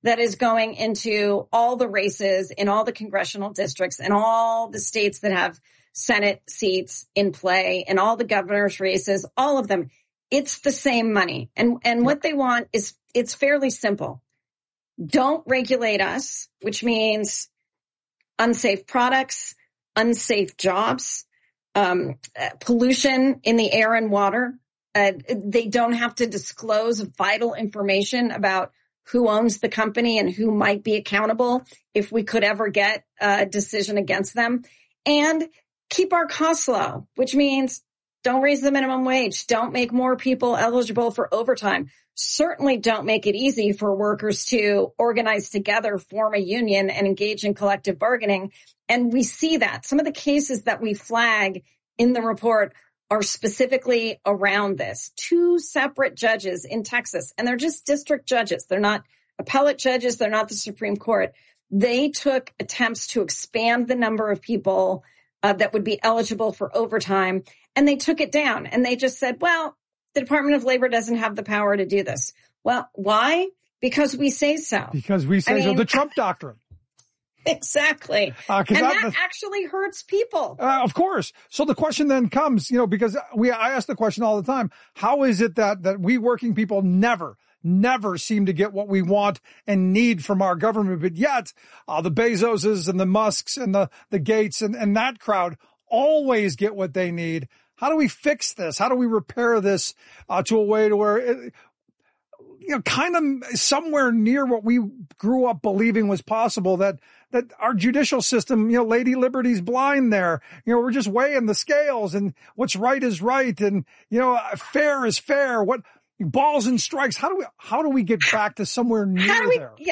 that is going into all the races in all the congressional districts and all the states that have Senate seats in play and all the governor's races, all of them. It's the same money. And, and what they want is, it's fairly simple. Don't regulate us, which means unsafe products, unsafe jobs, um, uh, pollution in the air and water. Uh, they don't have to disclose vital information about who owns the company and who might be accountable if we could ever get a decision against them. And keep our costs low, which means don't raise the minimum wage. Don't make more people eligible for overtime. Certainly don't make it easy for workers to organize together, form a union, and engage in collective bargaining. And we see that. Some of the cases that we flag in the report are specifically around this. Two separate judges in Texas, and they're just district judges. They're not appellate judges. They're not the Supreme Court. They took attempts to expand the number of people uh, that would be eligible for overtime, and they took it down. And they just said, well, the Department of Labor doesn't have the power to do this. Well, why? Because we say so.
Because we say
I
so.
mean,
The Trump doctrine.
Exactly.
Uh,
and
that,
that actually hurts people.
Uh, of course. So the question then comes, you know, because we, I ask the question all the time, how is it that, that we working people never, never seem to get what we want and need from our government, but yet uh, the Bezoses and the Musks and the, the Gates and, and that crowd always get what they need? How do we fix this? How do we repair this uh, to a way to where it, you know, kind of somewhere near what we grew up believing was possible, that, that our judicial system, you know, Lady Liberty's blind there. You know, we're just weighing the scales and what's right is right. And, you know, fair is fair. What balls and strikes? How do we, how do we get back to somewhere near
how do we,
there?
Yeah.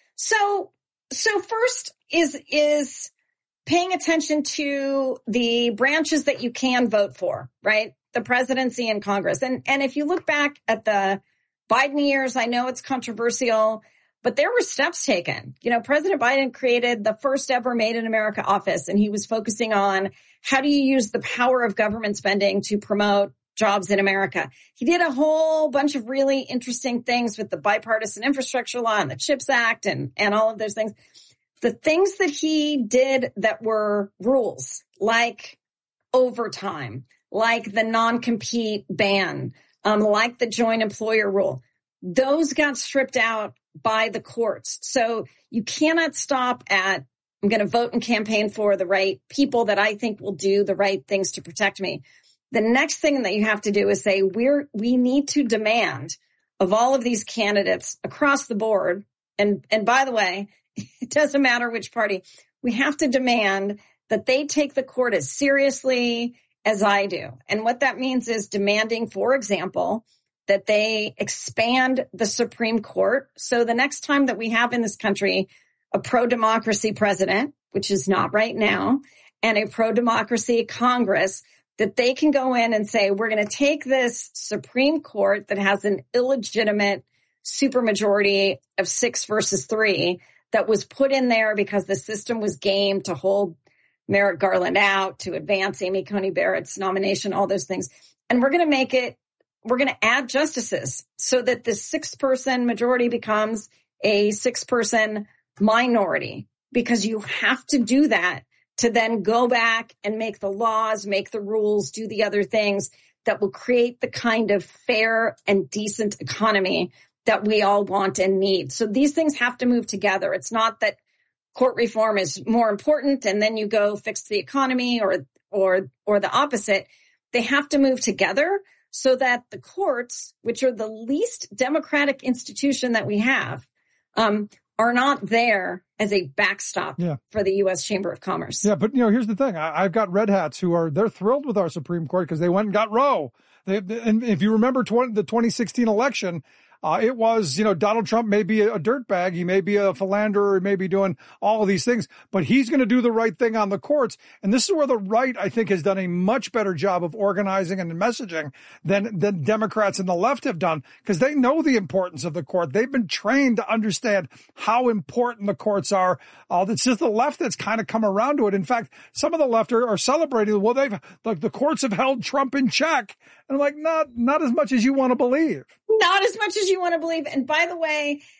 So, so first is, is paying attention to the branches that you can vote for, right? The presidency and Congress. And, and if you look back at the Biden years, I know it's controversial, but there were steps taken. You know, President Biden created the first ever Made in America office, and he was focusing on how do you use the power of government spending to promote jobs in America. He did a whole bunch of really interesting things with the bipartisan infrastructure law and the CHIPS Act and, and all of those things. The things that he did that were rules, like overtime, like the non-compete ban, um, like the joint employer rule, those got stripped out by the courts. So you cannot stop at, I'm going to vote and campaign for the right people that I think will do the right things to protect me. The next thing that you have to do is say, we're, we need to demand of all of these candidates across the board. And, and by the way, it doesn't matter which party. We have to demand that they take the court as seriously as I do. And what that means is demanding, for example, that they expand the Supreme Court. So the next time that we have in this country a pro-democracy president, which is not right now, and a pro-democracy Congress, that they can go in and say, we're going to take this Supreme Court that has an illegitimate supermajority of six versus three that was put in there because the system was gamed to hold Merrick Garland out, to advance Amy Coney Barrett's nomination, all those things. And we're going to make it, we're going to add justices so that the six-person majority becomes a six-person minority, because you have to do that to then go back and make the laws, make the rules, do the other things that will create the kind of fair and decent economy that we all want and need. So these things have to move together. It's not that court reform is more important and then you go fix the economy, or or or the opposite. They have to move together so that the courts, which are the least democratic institution that we have, um, are not there as a backstop yeah. for the U S Chamber of Commerce.
Yeah, but you know, here's the thing. I, I've got red hats who are, they're thrilled with our Supreme Court because they went and got Roe. They, and if you remember twenty, the twenty sixteen election, Uh, it was, you know, Donald Trump may be a, a dirtbag. He may be a philanderer. He may be doing all of these things, but he's going to do the right thing on the courts. And this is where the right, I think, has done a much better job of organizing and messaging than, than Democrats and the left have done, because they know the importance of the court. They've been trained to understand how important the courts are. Uh, it's just the left that's kind of come around to it. In fact, some of the left are, are celebrating, well, they've, like, the courts have held Trump in check. And I'm like, not, not as much as you want to believe.
Not as much as you want to believe. And by the way,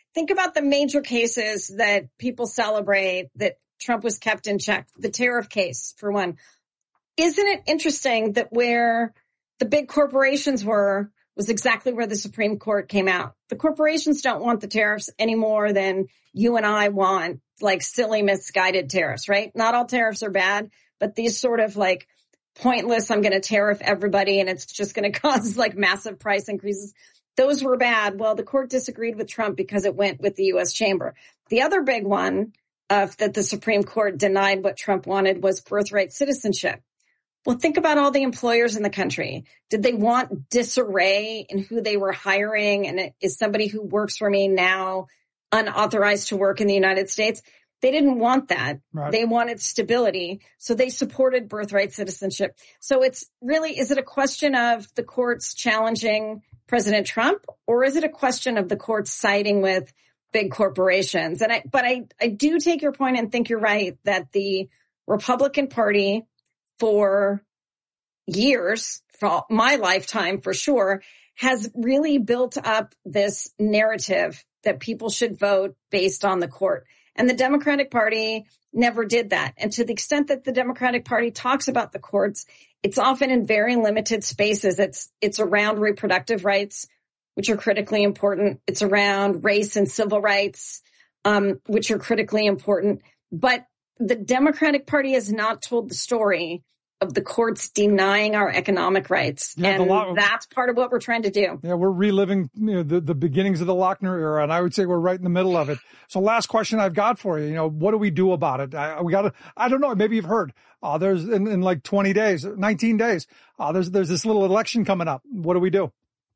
think about the major cases that people celebrate that Trump was kept in check. The tariff case, for one. Isn't it interesting that where the big corporations were was exactly where the Supreme Court came out? The corporations don't want the tariffs any more than you and I want, like, silly, misguided tariffs, right? Not all tariffs are bad, but these sort of like pointless, I'm going to tariff everybody and it's just going to cause like massive price increases. Those were bad. Well, the court disagreed with Trump because it went with the U S Chamber. The other big one of that the Supreme Court denied what Trump wanted was birthright citizenship. Well, think about all the employers in the country. Did they want disarray in who they were hiring? And is somebody who works for me now unauthorized to work in the United States? They didn't want that. Right. They wanted stability. So they supported birthright citizenship. So it's really, is it a question of the courts challenging President Trump, or is it a question of the courts siding with big corporations? And I, but I, I do take your point and think you're right that the Republican Party for years, for my lifetime for sure, has really built up this narrative that people should vote based on the court. And the Democratic Party never did that. And to the extent that the Democratic Party talks about the courts, it's often in very limited spaces. It's, it's around reproductive rights, which are critically important. It's around race and civil rights, um, which are critically important. But the Democratic Party has not told the story of the courts denying our economic rights. Yeah, and lo- that's part of what we're trying to do.
Yeah, we're reliving you know, the, the beginnings of the Lochner era, and I would say we're right in the middle of it. So last question I've got for you, you know, what do we do about it? I, we got to, I don't know, maybe you've heard, uh, there's in, in like twenty days, nineteen days, uh, there's, there's this little election coming up. What do we do?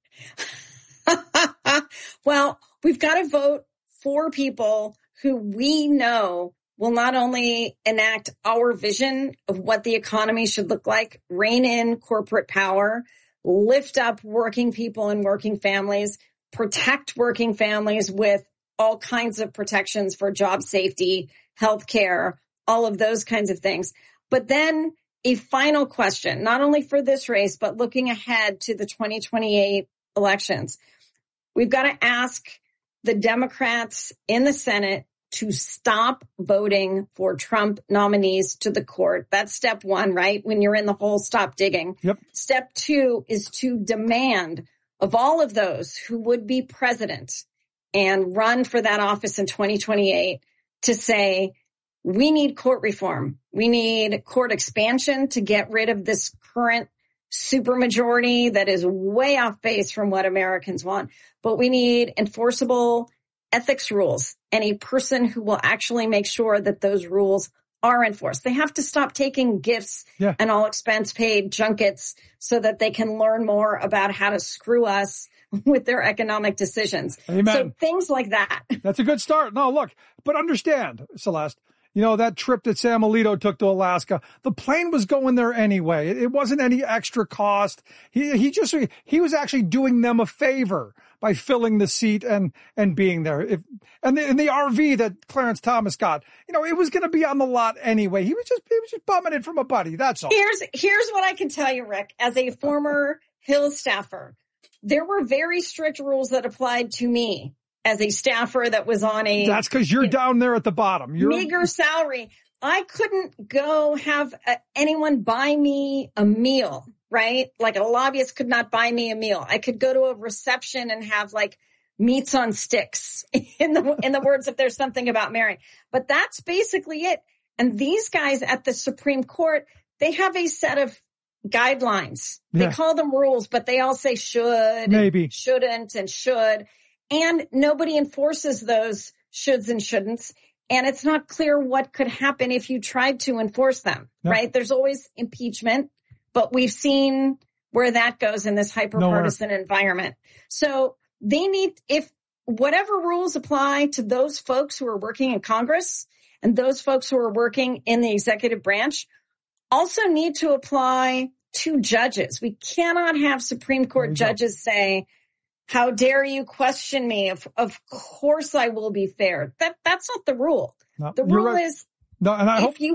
Well, we've got to vote for people who we know will not only enact our vision of what the economy should look like, rein in corporate power, lift up working people and working families, protect working families with all kinds of protections for job safety, health care, all of those kinds of things. But then a final question, not only for this race, but looking ahead to the twenty twenty-eight elections. We've got to ask the Democrats in the Senate to stop voting for Trump nominees to the court. That's step one, right? When you're in the hole, stop digging.
Yep.
Step two is to demand of all of those who would be president and run for that office in twenty twenty-eight to say, we need court reform. We need court expansion to get rid of this current supermajority that is way off base from what Americans want. But we need enforceable ethics rules and a person who will actually make sure that those rules are enforced. They have to stop taking gifts yeah. and all expense paid junkets so that they can learn more about how to screw us with their economic decisions.
Amen.
So things like that.
That's a good start. No, look, but understand, Celeste, you know, that trip that Sam Alito took to Alaska, the plane was going there anyway. It, it wasn't any extra cost. He, he just, he was actually doing them a favor by filling the seat and, and being there. If, and the, and the R V that Clarence Thomas got, you know, it was going to be on the lot anyway. He was just, he was just bumming it from a buddy. That's all.
Here's, here's what I can tell you, Rick, as a former Hill staffer, there were very strict rules that applied to me as a staffer that was on a...
That's because you're you know, down there at the bottom. You're
meager salary. I couldn't go have a, anyone buy me a meal, right? Like a lobbyist could not buy me a meal. I could go to a reception and have like meats on sticks in the, in the words if there's something about Mary. But that's basically it. And these guys at the Supreme Court, they have a set of guidelines. Yeah. They call them rules, but they all say should,
maybe,
shouldn't, and should. And nobody enforces those shoulds and shouldn'ts. And it's not clear what could happen if you tried to enforce them, no. right? There's always impeachment, but we've seen where that goes in this hyper-partisan Nowhere. environment. So they need, if whatever rules apply to those folks who are working in Congress and those folks who are working in the executive branch, also need to apply to judges. We cannot have Supreme Court judges go. say, how dare you question me? Of, of course I will be fair. That, that's not the rule. No, the rule
right.
is
no, and I
if
hope,
you,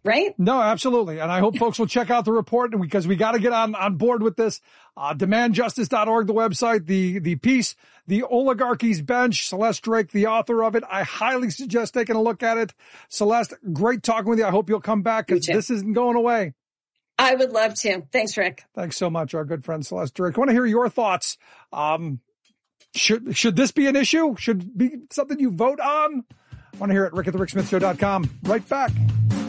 Right?
No, absolutely. And I hope folks will check out the report because we got to get on, on board with this. Uh, demand justice dot org, the website, the, the piece, The Oligarchy's Bench, Celeste Drake, the author of it. I highly suggest taking a look at it. Celeste, great talking with you. I hope you'll come back because this isn't going away.
I would love to. Thanks, Rick.
Thanks so much, our good friend Celeste Drake. I want to hear your thoughts. Um, should, should this be an issue? Should be something you vote on? I want to hear it. Rick at the Rick Smith Show dot com. Right back.